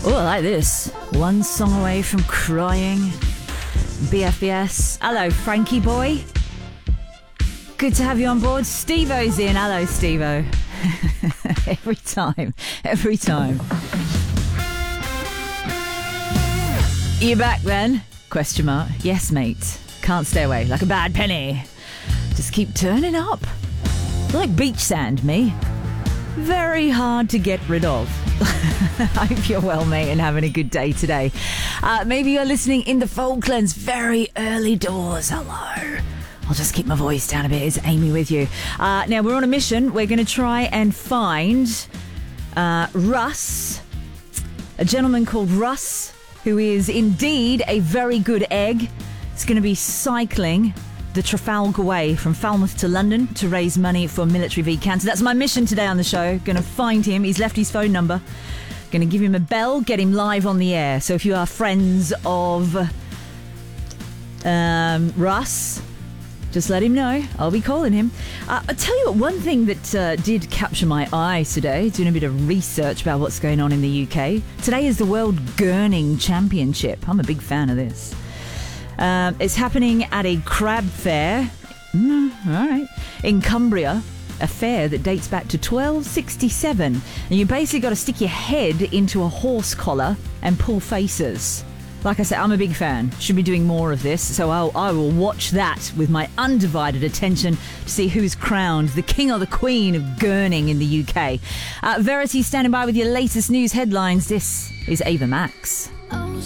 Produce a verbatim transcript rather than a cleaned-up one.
Oh, I like this. One song away from crying. B F B S. Hello, Frankie boy. Good to have you on board. Steve-O's in. Hello, Steve-O. every time. Every time. You back then? Question mark. Yes, mate. Can't stay away. Like a bad penny. Just keep turning up. Like beach sand, me. Very hard to get rid of. I hope you're well, mate, and having a good day today. Uh, maybe you're listening in the Falklands, very early doors. Hello. I'll just keep my voice down a bit. It's Amy with you. Uh, now, we're on a mission. We're going to try and find uh, Russ, a gentleman called Russ, who is indeed a very good egg. It's going to be cycling the Trafalgar Way from Falmouth to London to raise money for Military v Cancer. That's my mission today on the show. Going to find him. He's left his phone number. Going to give him a bell, get him live on the air. So if you are friends of um, Russ, just let him know. I'll be calling him. Uh, I'll tell you what, one thing that uh, did capture my eye today, doing a bit of research about what's going on in the U K. Today is the World Gurning Championship. I'm a big fan of this. Um, it's happening at a crab fair, mm, all right, in Cumbria, a fair that dates back to twelve sixty-seven. And you basically got to stick your head into a horse collar and pull faces. Like I said, I'm a big fan. Should be doing more of this, so I'll, I will watch that with my undivided attention to see who's crowned the king or the queen of gurning in the U K. Uh, Verity standing by with your latest news headlines. This is Ava Max. Oh,